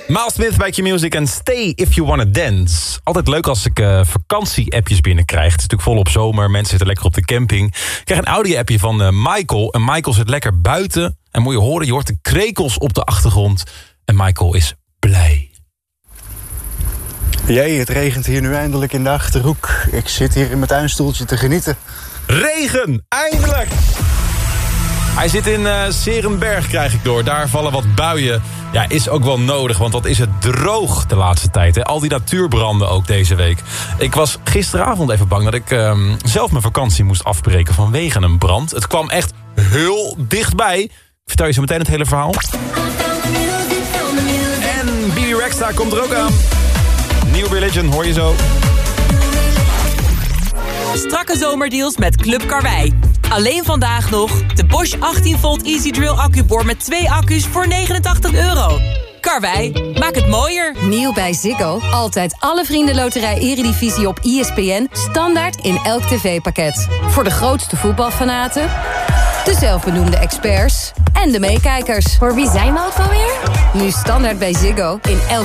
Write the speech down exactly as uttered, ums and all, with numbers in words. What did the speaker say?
Miles Smith bij Q-Music en Stay If You Wanna Dance. Altijd leuk als ik uh, vakantie-appjes binnenkrijg. Het is natuurlijk volop zomer, mensen zitten lekker op de camping. Ik krijg een audio-appje van uh, Michael. En Michael zit lekker buiten. En moet je horen, je hoort de krekels op de achtergrond. En Michael is blij. Jee, het regent hier nu eindelijk in de Achterhoek. Ik zit hier in mijn tuinstoeltje te genieten. Regen, eindelijk! Hij zit in uh, 's Heerenberg, krijg ik door. Daar vallen wat buien. Ja, is ook wel nodig, want wat is het droog de laatste tijd. Hè? Al die natuurbranden ook deze week. Ik was gisteravond even bang dat ik uh, zelf mijn vakantie moest afbreken vanwege een brand. Het kwam echt heel dichtbij. Ik vertel je zo meteen het hele verhaal. En B B Rexha komt er ook aan. New Religion, hoor je zo. Strakke zomerdeals met Club Karwei. Alleen vandaag nog de Bosch achttien volt Easy Drill accuboor met twee accu's voor negenentachtig euro. Karwei, maak het mooier. Nieuw bij Ziggo. Altijd alle vriendenloterij Eredivisie op E S P N. Standaard in elk tv-pakket. Voor de grootste voetbalfanaten, de zelfbenoemde experts en de meekijkers. Voor wie zijn we ook alweer? Nu standaard bij Ziggo in elk